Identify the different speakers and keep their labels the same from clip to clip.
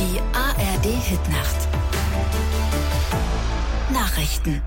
Speaker 1: Die ARD-Hitnacht. Nachrichten.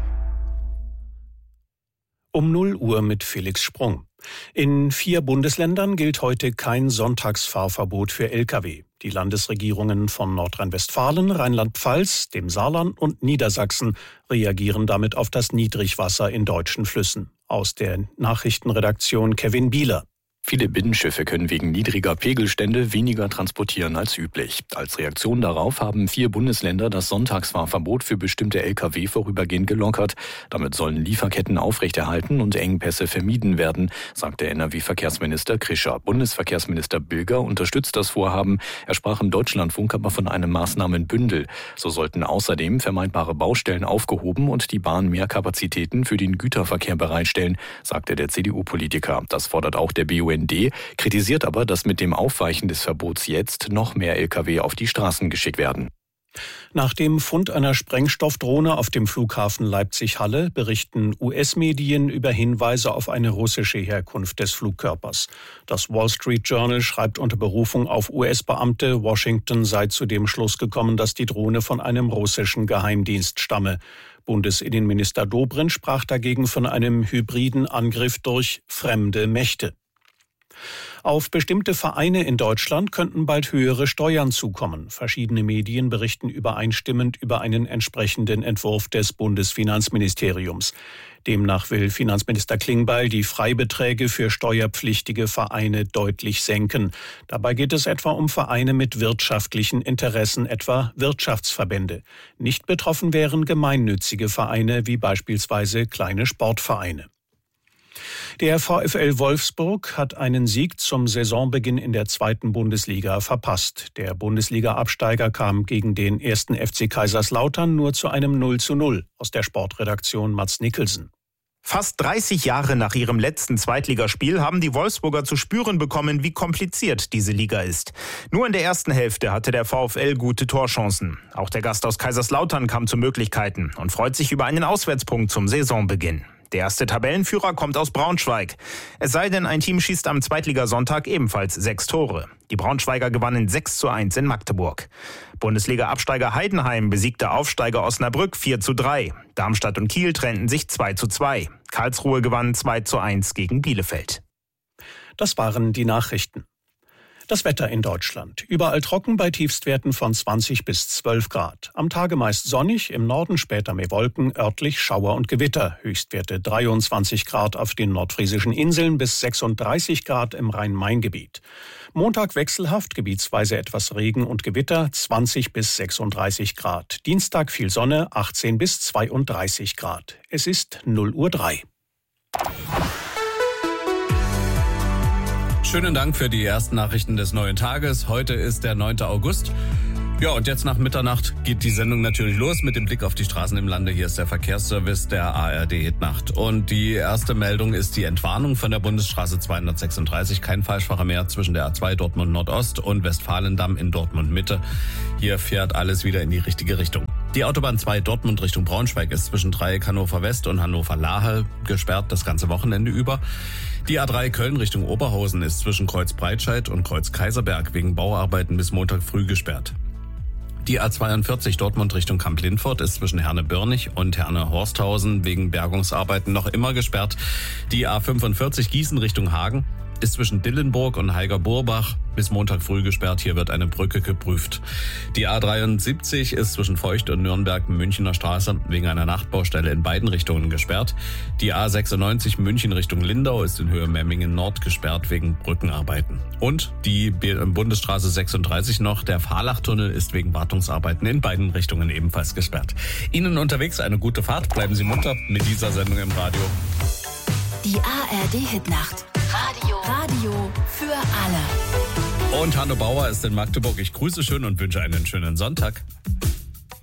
Speaker 2: Um 0 Uhr mit Felix Sprung. In 4 Bundesländern gilt heute kein Sonntagsfahrverbot für Lkw. Die Landesregierungen von Nordrhein-Westfalen, Rheinland-Pfalz, dem Saarland und Niedersachsen reagieren damit auf das Niedrigwasser in deutschen Flüssen. Aus der Nachrichtenredaktion Kevin Bieler.
Speaker 3: Viele Binnenschiffe können wegen niedriger Pegelstände weniger transportieren als üblich. Als Reaktion darauf haben 4 Bundesländer das Sonntagsfahrverbot für bestimmte Lkw vorübergehend gelockert. Damit sollen Lieferketten aufrechterhalten und Engpässe vermieden werden, sagte NRW-Verkehrsminister Krischer. Bundesverkehrsminister Bilger unterstützt das Vorhaben. Er sprach im Deutschlandfunk aber von einem Maßnahmenbündel. So sollten außerdem vermeidbare Baustellen aufgehoben und die Bahn mehr Kapazitäten für den Güterverkehr bereitstellen, sagte der CDU-Politiker. Das fordert auch der BUND, kritisiert aber, dass mit dem Aufweichen des Verbots jetzt noch mehr Lkw auf die Straßen geschickt werden.
Speaker 2: Nach dem Fund einer Sprengstoffdrohne auf dem Flughafen Leipzig-Halle berichten US-Medien über Hinweise auf eine russische Herkunft des Flugkörpers. Das Wall Street Journal schreibt unter Berufung auf US-Beamte, Washington sei zu dem Schluss gekommen, dass die Drohne von einem russischen Geheimdienst stamme. Bundesinnenminister Dobrindt sprach dagegen von einem hybriden Angriff durch fremde Mächte. Auf bestimmte Vereine in Deutschland könnten bald höhere Steuern zukommen. Verschiedene Medien berichten übereinstimmend über einen entsprechenden Entwurf des Bundesfinanzministeriums. Demnach will Finanzminister Klingbeil die Freibeträge für steuerpflichtige Vereine deutlich senken. Dabei geht es etwa um Vereine mit wirtschaftlichen Interessen, etwa Wirtschaftsverbände. Nicht betroffen wären gemeinnützige Vereine wie beispielsweise kleine Sportvereine. Der VfL Wolfsburg hat einen Sieg zum Saisonbeginn in der 2. Bundesliga verpasst. Der Bundesliga-Absteiger kam gegen den 1. FC Kaiserslautern nur zu einem 0:0. Aus der Sportredaktion Mats Nicholson.
Speaker 4: Fast 30 Jahre nach ihrem letzten Zweitligaspiel haben die Wolfsburger zu spüren bekommen, wie kompliziert diese Liga ist. Nur in der ersten Hälfte hatte der VfL gute Torchancen. Auch der Gast aus Kaiserslautern kam zu Möglichkeiten und freut sich über einen Auswärtspunkt zum Saisonbeginn. Der erste Tabellenführer kommt aus Braunschweig. Es sei denn, ein Team schießt am Zweitligasonntag ebenfalls 6 Tore. Die Braunschweiger gewannen 6:1 in Magdeburg. Bundesliga-Absteiger Heidenheim besiegte Aufsteiger Osnabrück 4:3. Darmstadt und Kiel trennten sich 2:2. Karlsruhe gewann 2:1 gegen Bielefeld.
Speaker 2: Das waren die Nachrichten. Das Wetter in Deutschland. Überall trocken bei Tiefstwerten von 20 bis 12 Grad. Am Tage meist sonnig, im Norden später mehr Wolken, örtlich Schauer und Gewitter. Höchstwerte 23 Grad auf den nordfriesischen Inseln bis 36 Grad im Rhein-Main-Gebiet. Montag wechselhaft, gebietsweise etwas Regen und Gewitter, 20 bis 36 Grad. Dienstag viel Sonne, 18 bis 32 Grad. Es ist 0:03 Uhr.
Speaker 5: Schönen Dank für die ersten Nachrichten des neuen Tages. Heute ist der 9. August. Ja, und jetzt nach Mitternacht geht die Sendung natürlich los mit dem Blick auf die Straßen im Lande. Hier ist der Verkehrsservice der ARD-Hitnacht. Und die erste Meldung ist die Entwarnung von der Bundesstraße 236. Kein Falschfahrer mehr zwischen der A2 Dortmund Nordost und Westfalendamm in Dortmund Mitte. Hier fährt alles wieder in die richtige Richtung. Die Autobahn 2 Dortmund Richtung Braunschweig ist zwischen Dreieck Hannover West und Hannover Lahe gesperrt das ganze Wochenende über. Die A3 Köln Richtung Oberhausen ist zwischen Kreuz Breitscheid und Kreuz Kaiserberg wegen Bauarbeiten bis Montag früh gesperrt. Die A42 Dortmund Richtung Kamp-Lindfort ist zwischen Herne-Börnig und Herne-Horsthausen wegen Bergungsarbeiten noch immer gesperrt. Die A45 Gießen Richtung Hagen ist zwischen Dillenburg und Heiger-Burbach bis Montag früh gesperrt. Hier wird eine Brücke geprüft. Die A73 ist zwischen Feucht und Nürnberg Münchener Straße wegen einer Nachtbaustelle in beiden Richtungen gesperrt. Die A96 München Richtung Lindau ist in Höhe Memmingen Nord gesperrt wegen Brückenarbeiten. Und die Bundesstraße 36 noch, der Fahrlachtunnel ist wegen Wartungsarbeiten in beiden Richtungen ebenfalls gesperrt. Ihnen unterwegs eine gute Fahrt. Bleiben Sie munter mit dieser Sendung im Radio.
Speaker 1: Die ARD-Hitnacht. Radio für alle.
Speaker 5: Und Hanno Bauer ist in Magdeburg. Ich grüße schön und wünsche einen schönen Sonntag.